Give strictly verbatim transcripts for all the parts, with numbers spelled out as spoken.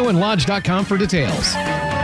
and lodge dot com for details.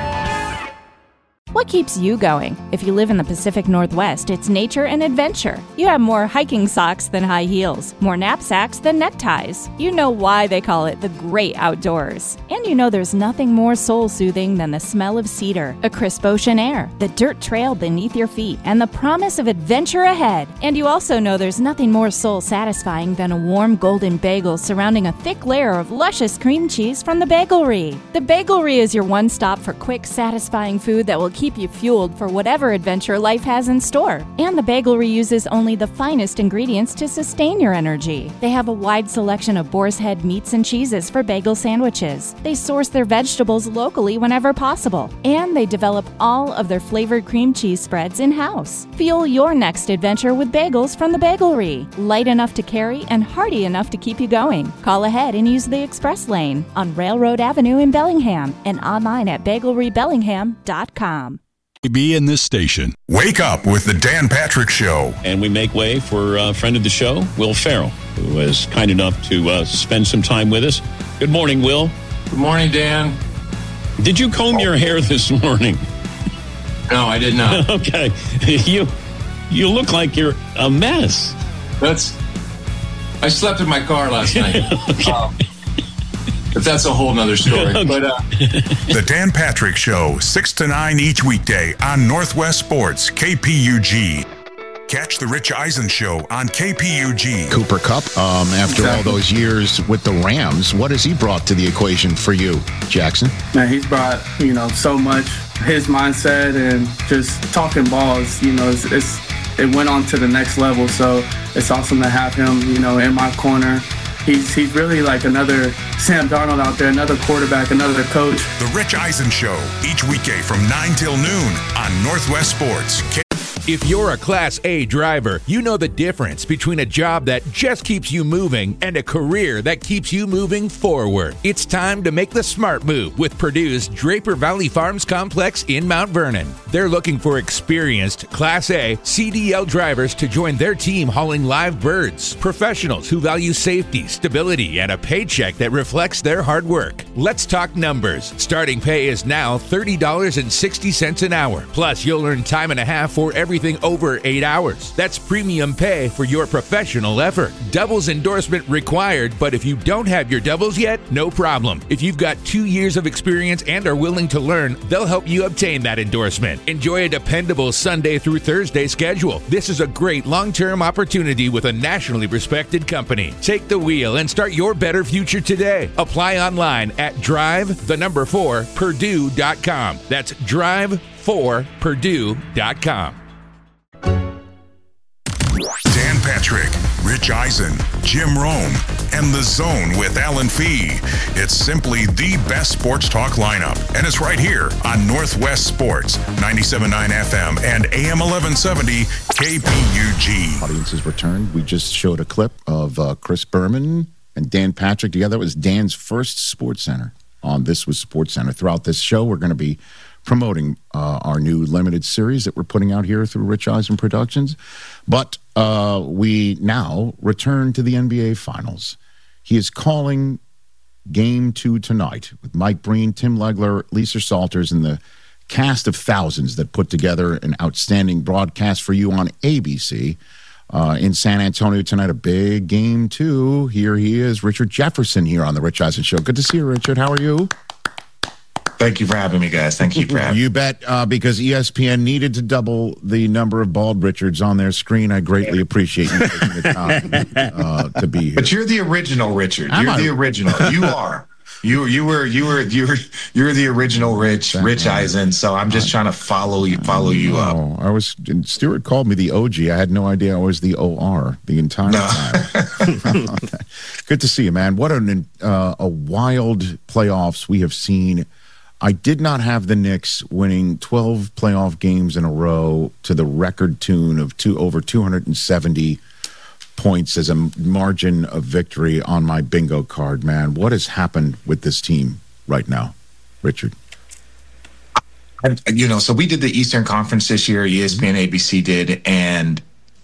What keeps you going? If you live in the Pacific Northwest, it's nature and adventure. You have more hiking socks than high heels, more knapsacks than neckties. You know why they call it the great outdoors. And you know there's nothing more soul-soothing than the smell of cedar, a crisp ocean air, the dirt trail beneath your feet, and the promise of adventure ahead. And you also know there's nothing more soul-satisfying than a warm golden bagel surrounding a thick layer of luscious cream cheese from the Bagelry. The Bagelry is your one stop for quick, satisfying food that will keep keep you fueled for whatever adventure life has in store. And the Bagelry uses only the finest ingredients to sustain your energy. They have a wide selection of boar's head meats and cheeses for bagel sandwiches. They source their vegetables locally whenever possible. And they develop all of their flavored cream cheese spreads in-house. Fuel your next adventure with bagels from the Bagelry. Light enough to carry and hearty enough to keep you going. Call ahead and use the express lane on Railroad Avenue in Bellingham and online at bagelry bellingham dot com. Be in this station. Wake up with the Dan Patrick Show. And we make way for a friend of the show, Will Ferrell, who was kind enough to uh, spend some time with us. Good morning, Will. Good morning, Dan. Did you comb your hair this morning? No, I did not. Okay. You you look like you're a mess. That's. I slept in my car last night. Okay. Um, But that's a whole nother story. Okay. But uh, The Dan Patrick Show, six to nine each weekday on Northwest Sports, K P U G. Catch the Rich Eisen Show on K P U G. Cooper Kupp, um, after Exactly. all those years with the Rams, what has he brought to the equation for you, Jackson? Man, he's brought, you know, so much. His mindset and just talking balls, you know, it's, it's it went on to the next level. So it's awesome to have him, you know, in my corner. He's he's really like another Sam Darnold out there, another quarterback, another coach. The Rich Eisen Show, each weekday from nine till noon on Northwest Sports. K- If you're a Class A driver, you know the difference between a job that just keeps you moving and a career that keeps you moving forward. It's time to make the smart move with Purdue's Draper Valley Farms Complex in Mount Vernon. They're looking for experienced Class A C D L drivers to join their team hauling live birds, professionals who value safety, stability, and a paycheck that reflects their hard work. Let's talk numbers. Starting pay is now thirty dollars and sixty cents an hour. Plus, you'll earn time and a half for every Everything over eight hours. That's premium pay for your professional effort. Doubles endorsement required, but if you don't have your doubles yet, no problem. If you've got two years of experience and are willing to learn, they'll help you obtain that endorsement. Enjoy a dependable Sunday through Thursday schedule. This is a great long-term opportunity with a nationally respected company. Take the wheel and start your better future today. Apply online at drive the number four purdue dot com. That's drive four purdue dot com. Dan Patrick, Rich Eisen, Jim Rome, and The Zone with Alan Fee. It's simply the best sports talk lineup, and it's right here on Northwest Sports, ninety-seven point nine F M and A M eleven seventy K P U G. Audience has returned. We just showed a clip of uh, Chris Berman and Dan Patrick together. That was Dan's first Sports Center on This Was Sports Center. Throughout this show, we're going to be promoting uh, our new limited series that we're putting out here through Rich Eisen Productions. But uh, we now return to the N B A Finals. He is calling Game two tonight with Mike Breen, Tim Legler, Lisa Salters, and the cast of thousands that put together an outstanding broadcast for you on A B C. Uh, in San Antonio tonight, a big game two. Here he is, Richard Jefferson, here on the Rich Eisen Show. Good to see you, Richard. How are you? Thank you for having me, guys. Thank you for having me. You bet, uh, because E S P N needed to double the number of bald Richards on their screen. I greatly appreciate you taking the time uh, to be here. But you're the original Richard. I'm You're a- the original. You are. You you were you were you were you're the original Rich Rich Eisen. So I'm just trying to follow you follow you up. Oh, I was. Stuart called me the O G. I had no idea I was the O R the entire No. time. Good to see you, man. What an uh, a wild playoffs we have seen. I did not have the Knicks winning twelve playoff games in a row to the record tune of two over two hundred seventy points as a margin of victory on my bingo card, man. What has happened with this team right now, Richard? And, you know, so we did the Eastern Conference this year. E S P N, A B C did, and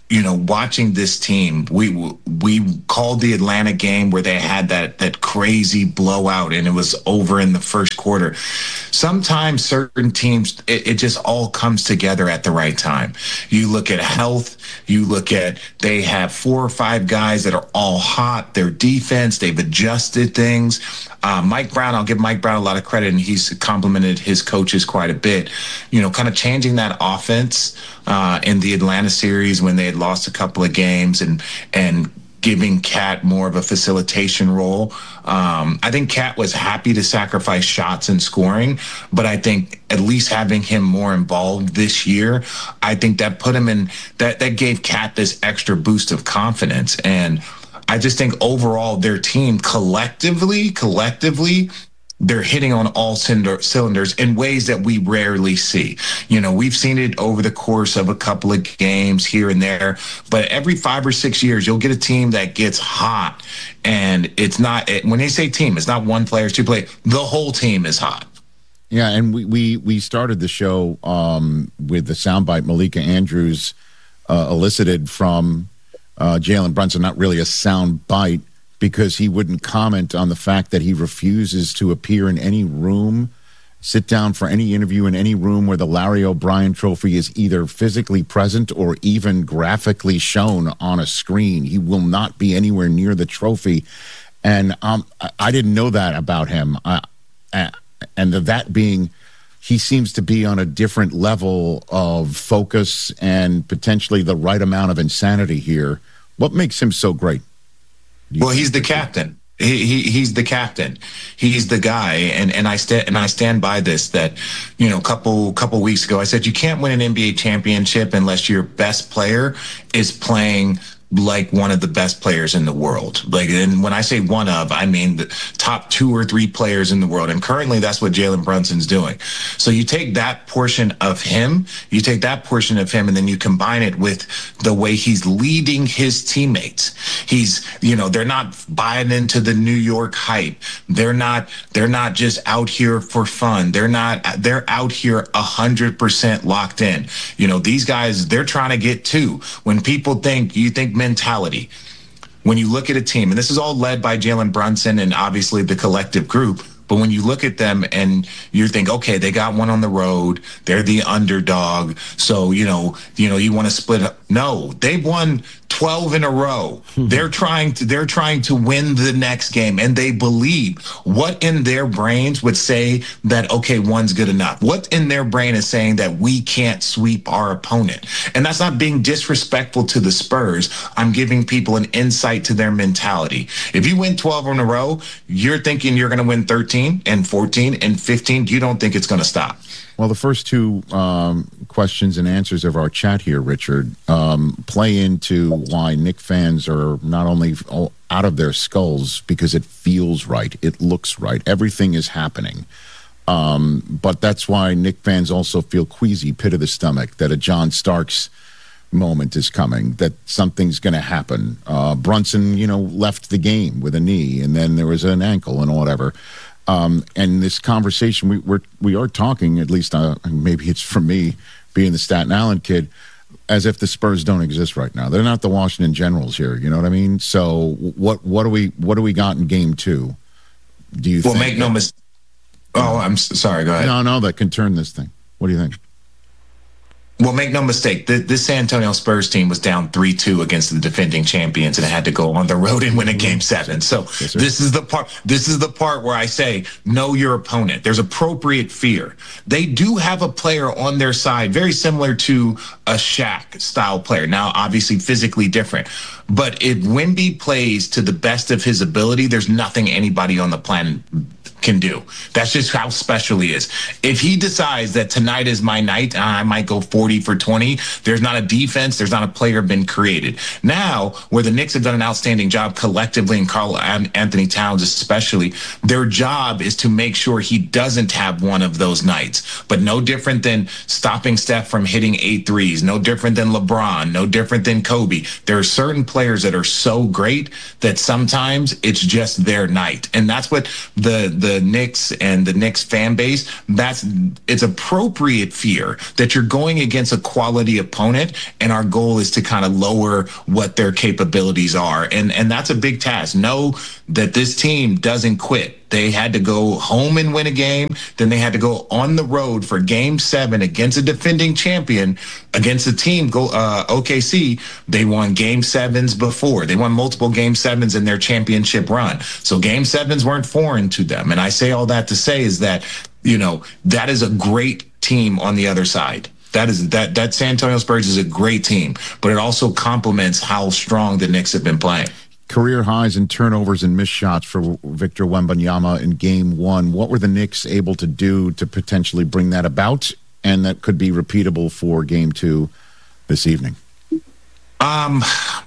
you know, watching this team, we we called the Atlanta game where they had that that crazy blowout and it was over in the first quarter. Sometimes certain teams, it, it just all comes together at the right time. You look at health, you look at they have four or five guys that are all hot. Their defense, they've adjusted things. Uh, Mike Brown, I'll give Mike Brown a lot of credit, and he's complimented his coaches quite a bit. You know, kind of changing that offense uh, in the Atlanta series when they had lost a couple of games, and and giving Cat more of a facilitation role. Um, I think Cat was happy to sacrifice shots and scoring, but I think at least having him more involved this year, I think that put him in that that gave Cat this extra boost of confidence. And I just think overall their team collectively, collectively, they're hitting on all cylinder, cylinders in ways that we rarely see. You know, we've seen it over the course of a couple of games here and there, but every five or six years, you'll get a team that gets hot. And it's not, when they say team, it's not one player, it's two players. The whole team is hot. Yeah, and we, we, we started the show um, with the soundbite Malika Andrews uh, elicited from uh, Jalen Brunson, not really a soundbite, because he wouldn't comment on the fact that he refuses to appear in any room, sit down for any interview in any room where the Larry O'Brien trophy is either physically present or even graphically shown on a screen. He will not be anywhere near the trophy. And um, I, I didn't know that about him. I, I, and that being, he seems to be on a different level of focus and potentially the right amount of insanity here. What makes him so great? Well, he's the captain. He, he he's the captain. He's the guy, and and I stand and I stand by this. That, you know, couple couple weeks ago, I said you can't win an N B A championship unless your best player is playing like one of the best players in the world. Like, and when I say one of, I mean the top two or three players in the world. And currently that's what Jalen Brunson's doing. So you take that portion of him, you take that portion of him, and then you combine it with the way he's leading his teammates. He's, you know, they're not buying into the New York hype. They're not, they're not just out here for fun. They're not, they're out here a hundred percent locked in. You know, these guys, they're trying to get two. When people think, you think mentality. When you look at a team, and this is all led by Jalen Brunson and obviously the collective group, but when you look at them and you think, okay, they got one on the road, they're the underdog, so, you know, you know, you want to split up. No, they've won twelve in a row. They're trying to they're trying to win the next game, and they believe. What in their brains would say that, okay, one's good enough? What in their brain is saying that we can't sweep our opponent? And that's not being disrespectful to the Spurs. I'm giving people an insight to their mentality. If you win twelve in a row, you're thinking you're going to win thirteen and fourteen and fifteen. You don't think it's going to stop. Well, the first two um, questions and answers of our chat here, Richard, um, play into why Knick fans are not only out of their skulls because it feels right, it looks right, everything is happening. Um, but that's why Knick fans also feel queasy, pit of the stomach, that a John Starks moment is coming, that something's going to happen. Uh, Brunson, you know, left the game with a knee, and then there was an ankle and whatever. Um, and this conversation, we, we're, we are talking, at least uh, maybe it's from me being the Staten Island kid, as if the Spurs don't exist right now. They're not the Washington Generals here. You know what I mean? So what what do we what do we got in game two? Do you well, think make no mistake. Oh, I'm sorry. Go ahead. No, no, that can turn this thing. What do you think? Well, make no mistake, this San Antonio Spurs team was down three two against the defending champions and had to go on the road and win a game seven. So yes, this is the part this is the part where I say, know your opponent. There's appropriate fear. They do have a player on their side, very similar to a Shaq style player. Now, obviously physically different. But if Wemby plays to the best of his ability, there's nothing anybody on the planet can do. That's just how special he is. If he decides that tonight is my night, I might go forty for twenty, there's not a defense, there's not a player been created. Now, where the Knicks have done an outstanding job collectively, and Karl Anthony Towns especially, their job is to make sure he doesn't have one of those nights. But no different than stopping Steph from hitting eight threes, no different than LeBron, no different than Kobe. There are certain players that are so great that sometimes it's just their night. And that's what the the the Knicks and the Knicks fan base, that's it's appropriate fear that you're going against a quality opponent, and our goal is to kind of lower what their capabilities are. And and that's a big task. Know that this team doesn't quit. They had to go home and win a game. Then they had to go on the road for game seven against a defending champion, against a team, go uh, O K C. They won game sevens before. They won multiple game sevens in their championship run. So game sevens weren't foreign to them. And I say all that to say is that, you know, that is a great team on the other side. That is that that San Antonio Spurs is a great team, but it also complements how strong the Knicks have been playing. Career highs in turnovers and missed shots for Victor Wembanyama in game one. What were the Knicks able to do to potentially bring that about, and that could be repeatable for game two this evening? Um,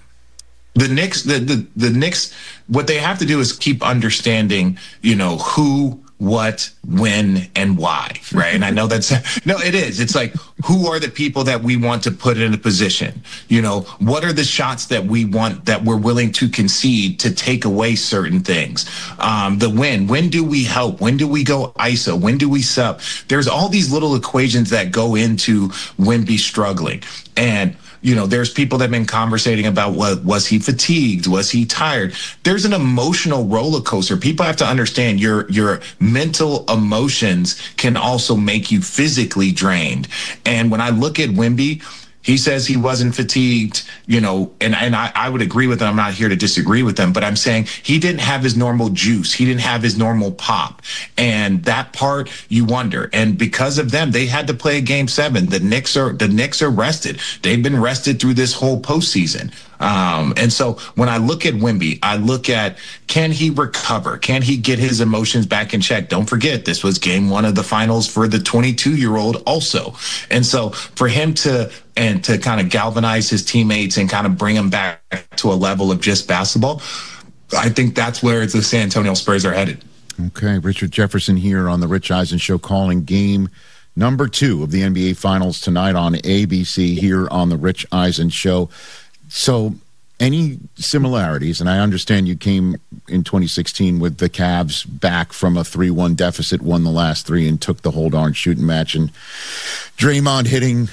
the Knicks, the, the, the Knicks, what they have to do is keep understanding, you know, who, what, when, and why, right? And I know that's, no, it is. It's like, who are the people that we want to put in a position? You know, what are the shots that we want, that we're willing to concede to take away certain things? Um, the when, when do we help? When do we go I S O? When do we sub? There's all these little equations that go into Wemby struggling. And you know, there's people that have been conversating about what was he fatigued? Was he tired? There's an emotional roller coaster. People have to understand your your mental emotions can also make you physically drained. And when I look at Wemby, he says he wasn't fatigued, you know, and, and I, I would agree with him. I'm not here to disagree with him, but I'm saying he didn't have his normal juice. He didn't have his normal pop. And that part, you wonder. And because of them, they had to play a game seven. The Knicks are the Knicks are rested. They've been rested through this whole postseason. Um, and so when I look at Wemby, I look at, can he recover? Can he get his emotions back in check? Don't forget, this was game one of the finals for the twenty-two-year-old also. And so for him to and to kind of galvanize his teammates and kind of bring them back to a level of just basketball, I think that's where the San Antonio Spurs are headed. Okay, Richard Jefferson here on the Rich Eisen Show, calling game number two of the N B A Finals tonight on A B C here on the Rich Eisen Show. So any similarities, and I understand you came in twenty sixteen with the Cavs back from a three one deficit, won the last three, and took the whole darn shooting match. And Draymond hitting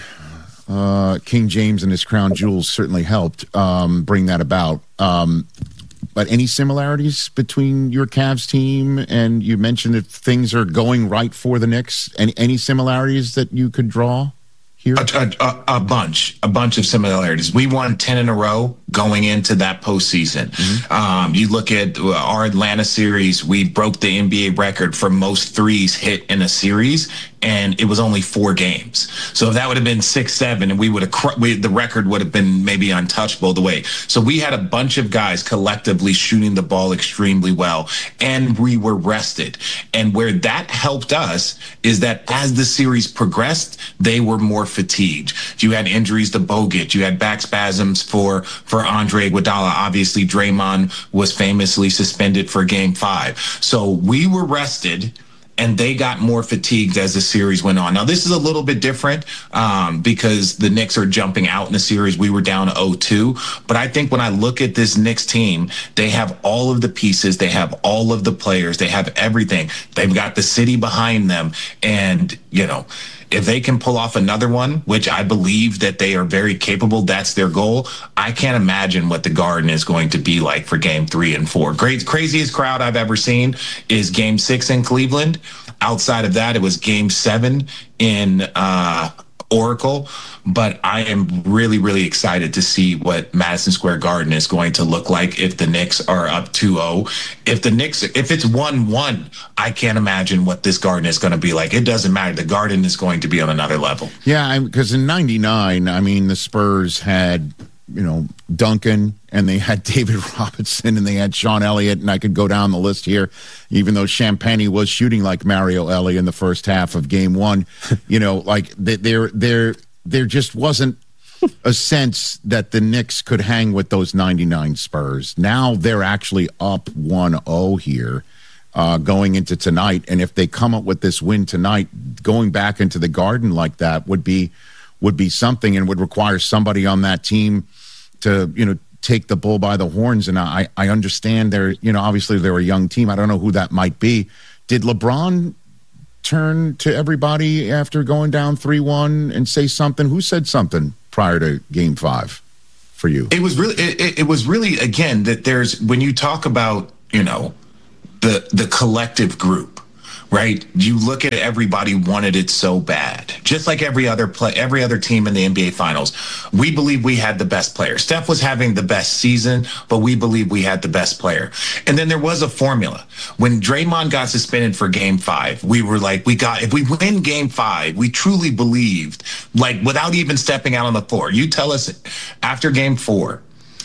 uh, King James and his crown jewels certainly helped um, bring that about. Um, but any similarities between your Cavs team, and you mentioned that things are going right for the Knicks, any, any similarities that you could draw here? A, a, a bunch, a bunch of similarities. We won ten in a row going into that postseason. Mm-hmm. Um, you look at our Atlanta series, we broke the N B A record for most threes hit in a series, and it was only four games. So if that would have been six, seven, and we would have, cr- we, the record would have been maybe untouchable the way. So we had a bunch of guys collectively shooting the ball extremely well, and we were rested. And where that helped us is that as the series progressed, they were more fatigued. You had injuries to Bogut. You had back spasms for, for Andre Iguodala. Obviously, Draymond was famously suspended for game five. So we were rested, and they got more fatigued as the series went on. Now, this is a little bit different um, because the Knicks are jumping out in the series. We were down oh two. But I think when I look at this Knicks team, they have all of the pieces. They have all of the players. They have everything. They've got the city behind them. And, you know, if they can pull off another one, which I believe that they are very capable, that's their goal. I can't imagine what the Garden is going to be like for game three and four. Great, craziest crowd I've ever seen is game six in Cleveland. Outside of that, it was game seven in uh, Oracle. But I am really, really excited to see what Madison Square Garden is going to look like if the Knicks are up two oh. If the Knicks, if it's one one, I can't imagine what this Garden is going to be like. It doesn't matter. The Garden is going to be on another level. Yeah, because in ninety-nine, I mean, the Spurs had, you know, Duncan, and they had David Robinson, and they had Sean Elliott, and I could go down the list here, even though Champagny was shooting like Mario Ellie in the first half of game one. You know, like they're they're there just wasn't a sense that the Knicks could hang with those ninety-nine Spurs. Now they're actually up one oh here uh, going into tonight. And if they come up with this win tonight, going back into the Garden like that would be would be something, and would require somebody on that team to, you know, take the bull by the horns. And I, I understand they're, you know, obviously they're a young team. I don't know who that might be did LeBron turn to everybody after going down three one and say something? Who said something prior to game five for you? It was really, it, it was really, again, that there's, when you talk about, you know, the, the collective group, right? You look at everybody wanted it so bad, just like every other play, every other team in the N B A Finals. We believe we had the best player. Steph was having the best season, but we believe we had the best player. And then there was a formula. When Draymond got suspended for Game Five, we were like, we got if we win Game Five, we truly believed, like without even stepping out on the floor. You tell us after Game Four.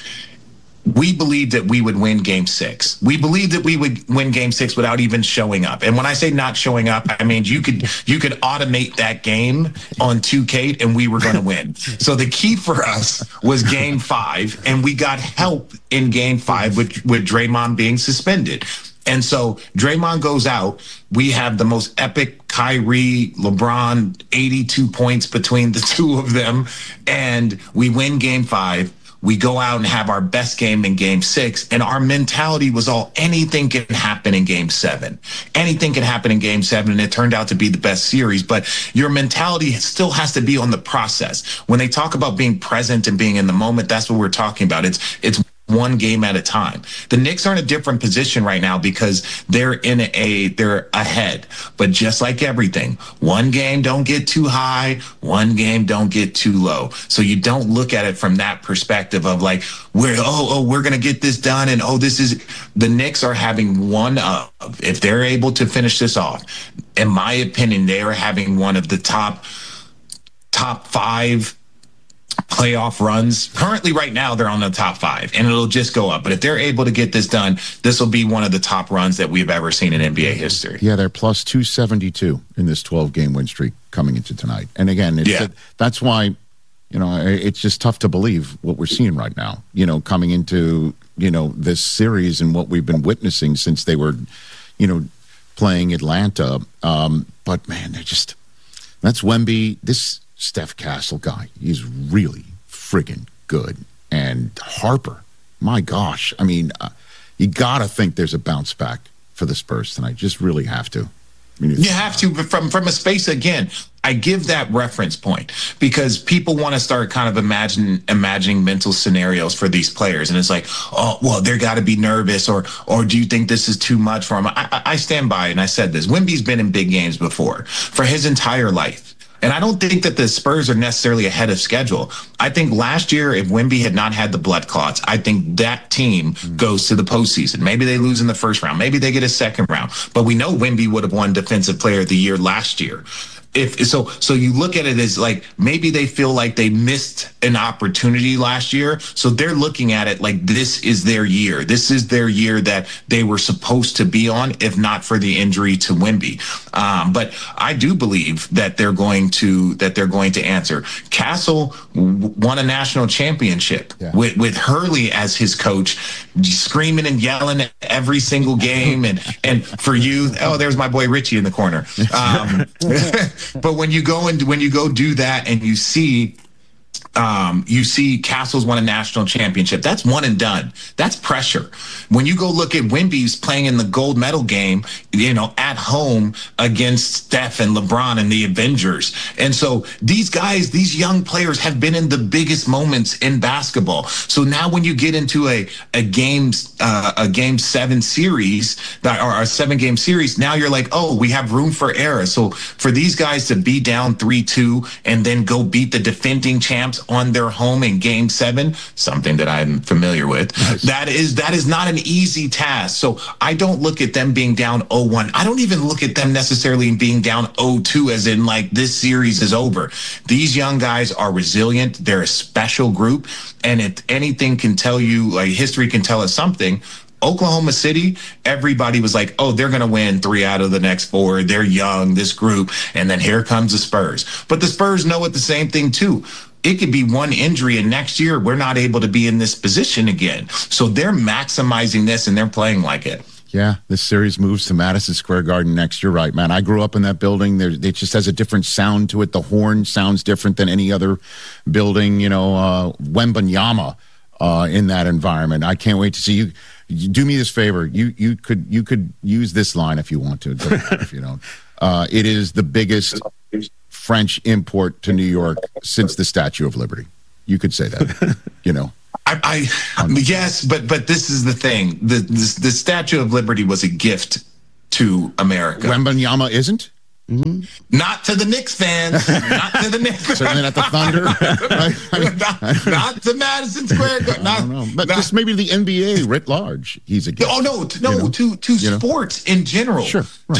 We believed that we would win game six. We believed that we would win game six without even showing up. And when I say not showing up, I mean, you could you could automate that game on two K and we were going to win. So the key for us was game five, and we got help in game five with, with Draymond being suspended. And so Draymond goes out. We have the most epic Kyrie, LeBron, eighty-two points between the two of them. And we win game five. We go out and have our best game in game six, and our mentality was all anything can happen in game seven. Anything can happen in game seven, and it turned out to be the best series. But your mentality still has to be on the process. When they talk about being present and being in the moment, that's what we're talking about. It's it's one game at a time. The Knicks are in a different position right now because they're in a, they're ahead. But just like everything, one game don't get too high, one game don't get too low. So you don't look at it from that perspective of like, we're, oh, oh, we're going to get this done. And oh, this is, the Knicks are having one of, if they're able to finish this off, in my opinion, they are having one of the top, top five playoff runs. Currently, right now, they're on the top five, and it'll just go up. But if they're able to get this done, this will be one of the top runs that we've ever seen in N B A history. Yeah, they're plus two seventy-two in this twelve-game win streak coming into tonight. And again, it's yeah. a, that's why, you know, it's just tough to believe what we're seeing right now, you know, coming into, you know, this series and what we've been witnessing since they were, you know, playing Atlanta. Um, but, man, they're just, that's Wemby. This Steph Castle guy, he's really friggin' good. And Harper, my gosh, I mean, uh, you got to think there's a bounce back for the Spurs tonight. Just really have to. I mean, you have to, but from, from a space, again, I give that reference point because people want to start kind of imagine, imagining mental scenarios for these players. And it's like, oh, well, they're got to be nervous, or or do you think this is too much for them? I, I stand by, and I said this. Wemby's been in big games before for his entire life. And I don't think that the Spurs are necessarily ahead of schedule. I think last year, if Wemby had not had the blood clots, I think that team goes to the postseason. Maybe they lose in the first round. Maybe they get a second round. But we know Wemby would have won Defensive Player of the Year last year. If so, so you look at it as like maybe they feel like they missed an opportunity last year. So they're looking at it like this is their year. This is their year that they were supposed to be on, if not for the injury to Wemby. Um, but I do believe that they're going to that they're going to answer. Castle w- won a national championship yeah. with with Hurley as his coach, screaming and yelling every single game. And and for you, oh, there's my boy Richie in the corner. Um, But when you go and when you go do that and you see um, you see Castle's won a national championship, that's one and done. That's pressure. When you go look at Wemby's playing in the gold medal game, you know, at home against Steph and LeBron and the Avengers. And so these guys, these young players have been in the biggest moments in basketball. So now when you get into a, a game, uh, a game seven series that or a seven game series, now you're like, oh, we have room for error. So for these guys to be down three two and then go beat the defending champs on their home in game seven, something that I'm familiar with, nice. that is that is not an easy task. So I don't look at them being down oh one. I don't even look at them necessarily being down oh two as in like this series is over. These young guys are resilient. They're a special group. And if anything can tell you, like history can tell us something, Oklahoma City, everybody was like, oh, they're going to win three out of the next four. They're young, this group. And then here comes the Spurs. But the Spurs know it the same thing too. It could be one injury and next year we're not able to be in this position again. So they're maximizing this and they're playing like it. Yeah, this series moves to Madison Square Garden next. You're right, man. I grew up in that building. There, it just has a different sound to it. The horn sounds different than any other building. You know, uh, Wembanyama uh, in that environment. I can't wait to see you. You do me this favor. You you could you could use this line if you want to. Don't matter if you don't. Uh, it is the biggest French import to New York since the Statue of Liberty. You could say that. You know. I, I yes, but but this is the thing. The, the the Statue of Liberty was a gift to America. Wembanyama isn't. Mm-hmm. Not to the Knicks fans. Not to the Knicks. Certainly not the Thunder. Right? I mean, not, not to Madison Square Garden. I don't know, but not, just maybe the N B A writ large. He's a gift. Oh no, no, you know? to to sports know? in general. Sure. Right.